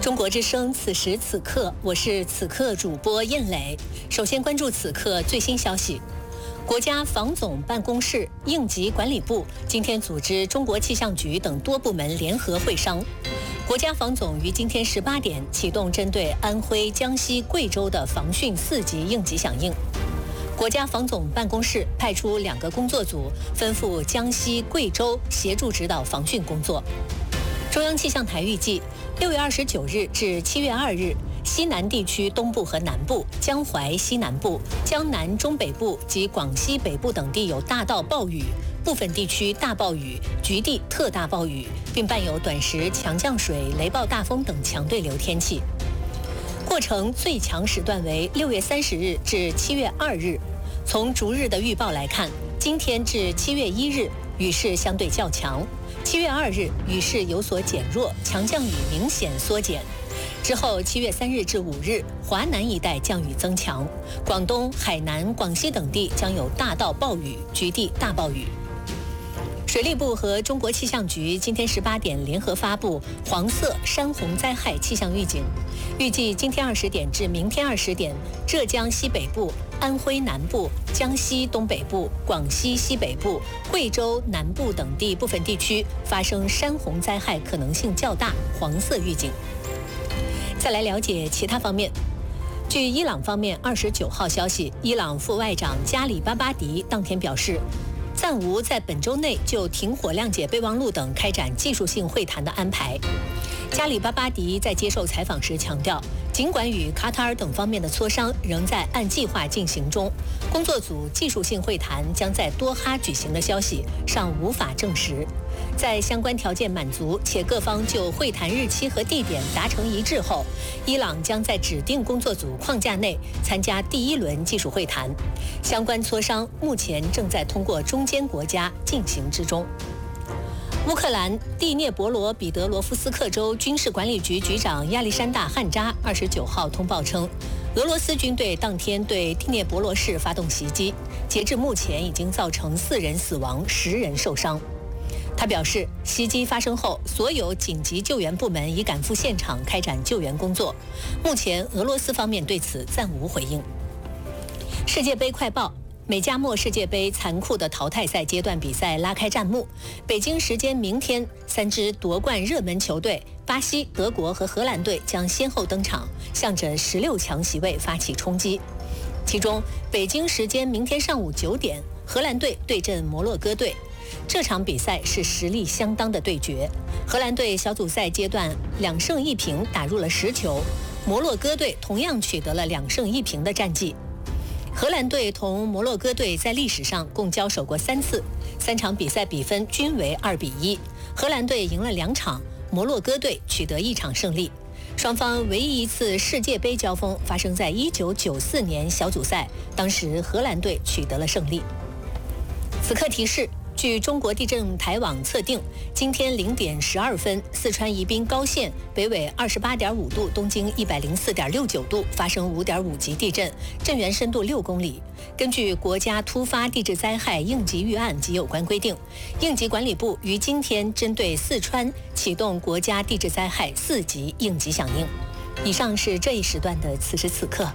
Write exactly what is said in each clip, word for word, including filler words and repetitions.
中国之声，此时此刻，我是此刻主播燕磊。首先关注此刻最新消息。国家防总办公室、应急管理部今天组织中国气象局等多部门联合会商。国家防总于今天十八点启动针对安徽、江西、贵州的防汛四级应急响应。国家防总办公室派出两个工作组，分赴江西、贵州协助指导防汛工作。中央气象台预计，六月二十九日至七月二日，西南地区东部和南部、江淮西南部、江南中北部及广西北部等地有大到暴雨，部分地区大暴雨，局地特大暴雨，并伴有短时强降水、雷暴大风等强对流天气。过程最强时段为六月三十日至七月二日。从逐日的预报来看，今天至七月一日雨势相对较强。七月二日雨势有所减弱，强降雨明显缩减。之后七月三日至五日，华南一带降雨增强，广东、海南、广西等地将有大到暴雨，局地大暴雨。水利部和中国气象局今天十八点联合发布黄色山洪灾害气象预警，预计今天二十点至明天二十点，浙江西北部、安徽南部、江西东北部、广西西北部、贵州南部等地部分地区发生山洪灾害可能性较大，黄色预警。再来了解其他方面。据伊朗方面二十九号消息，伊朗副外长加里巴巴迪当天表示，暂无在本周内就停火、谅解备忘录等开展技术性会谈的安排。加里巴巴迪在接受采访时强调，尽管与卡塔尔等方面的磋商仍在按计划进行中，工作组技术性会谈将在多哈举行的消息尚无法证实。在相关条件满足且各方就会谈日期和地点达成一致后，伊朗将在指定工作组框架内参加第一轮技术会谈。相关磋商目前正在通过中间国家进行之中。乌克兰第聂伯罗彼得罗夫斯克州军事管理局局长亚历山大·汉扎二十九号通报称，俄罗斯军队当天对第聂伯罗市发动袭击，截至目前已经造成四人死亡、十人受伤。他表示，袭击发生后，所有紧急救援部门已赶赴现场开展救援工作。目前，俄罗斯方面对此暂无回应。世界杯快报。美加墨世界杯残酷的淘汰赛阶段比赛拉开战幕，北京时间明天，三支夺冠热门球队巴西、德国和荷兰队将先后登场，向着十六强席位发起冲击。其中，北京时间明天上午九点，荷兰队对阵摩洛哥队。这场比赛是实力相当的对决。荷兰队小组赛阶段两胜一平，打入了十球；摩洛哥队同样取得了两胜一平的战绩。荷兰队同摩洛哥队在历史上共交手过三次，三场比赛比分均为二比一。荷兰队赢了两场，摩洛哥队取得一场胜利。双方唯一一次世界杯交锋发生在一九九四年小组赛，当时荷兰队取得了胜利。此刻提示。据中国地震台网测定，今天零点十二分，四川宜宾高县北纬二十八点五度，东经一百零四点六九度发生五点五级地震，震源深度六公里。根据国家突发地质灾害应急预案及有关规定，应急管理部于今天针对四川启动国家地质灾害四级应急响应。以上是这一时段的此时此刻。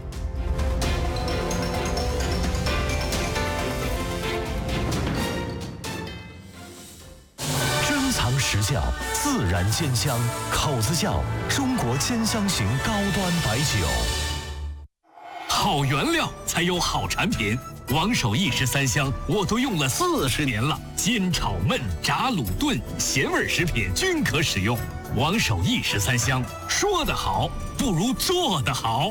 实窖自然煎香，口子窖中国煎香型高端白酒。 好原料才有好产品，王守义十三香我都用了四十年了，煎炒焖炸卤炖咸味食品均可使用。王守义十三香，说得好不如做得好。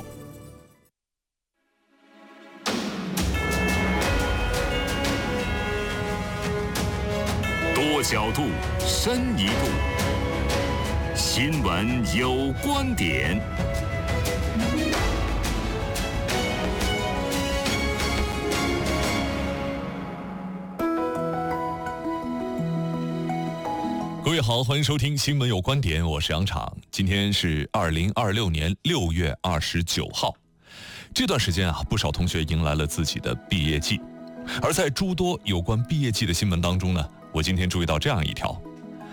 多角度，深一度。新闻有观点。 各位好，欢迎收听新闻有观点，我是杨昶。今天是二零二六年六月二十九号，这段时间啊，不少同学迎来了自己的毕业季。而在诸多有关毕业季的新闻当中呢，我今天注意到这样一条：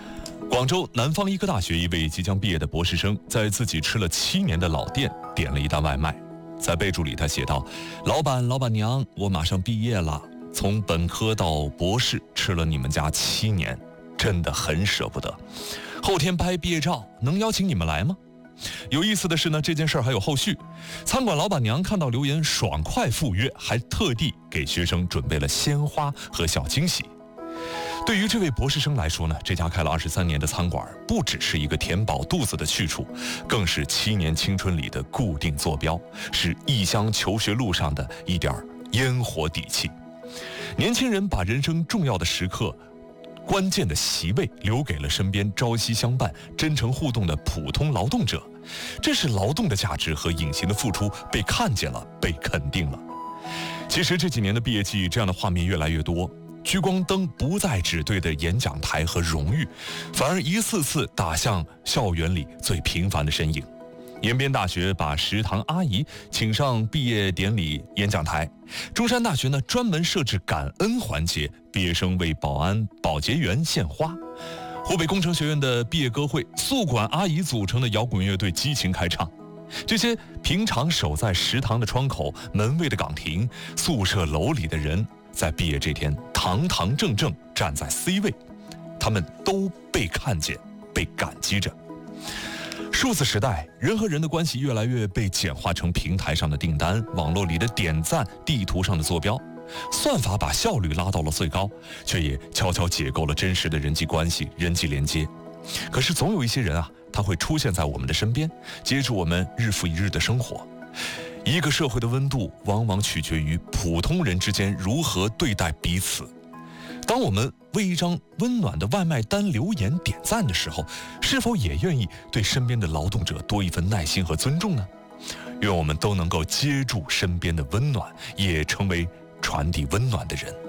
广州南方医科大学一位即将毕业的博士生，在自己吃了七年的老店点了一单外卖，在备注里他写道：老板老板娘，我马上毕业了，从本科到博士吃了你们家七年，真的很舍不得，后天拍毕业照，能邀请你们来吗？有意思的是呢，这件事儿还有后续。餐馆老板娘看到留言爽快赴约，还特地给学生准备了鲜花和小惊喜。对于这位博士生来说呢，这家开了二十三年的餐馆不只是一个填饱肚子的去处，更是七年青春里的固定坐标，是异乡求学路上的一点烟火底气。年轻人把人生重要的时刻关键的席位留给了身边朝夕相伴、真诚互动的普通劳动者，这是劳动的价值和隐形的付出被看见了，被肯定了。其实这几年的毕业季，这样的画面越来越多，聚光灯不再只对着演讲台和荣誉，反而一次次打向校园里最平凡的身影。延边大学把食堂阿姨请上毕业典礼演讲台，中山大学呢专门设置感恩环节，毕业生为保安保洁员献花。湖北工程学院的毕业歌会，宿管阿姨组成的摇滚乐队激情开唱。这些平常守在食堂的窗口、门卫的岗亭、宿舍楼里的人，在毕业这天堂堂正正站在 C 位，他们都被看见，被感激着。数字时代，人和人的关系越来越被简化成平台上的订单、网络里的点赞、地图上的坐标。算法把效率拉到了最高，却也悄悄解构了真实的人际关系、人际连接。可是总有一些人啊，他会出现在我们的身边，接住我们日复一日的生活。一个社会的温度，往往取决于普通人之间如何对待彼此。当我们为一张温暖的外卖单留言点赞的时候，是否也愿意对身边的劳动者多一份耐心和尊重呢？愿我们都能够接住身边的温暖，也成为传递温暖的人。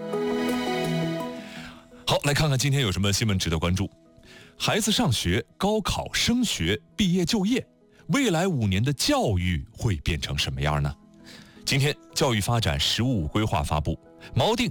好，来看看今天有什么新闻值得关注。孩子上学、高考、升学、毕业就业，未来五年的教育会变成什么样呢？今天教育发展“十五五”规划发布，锚定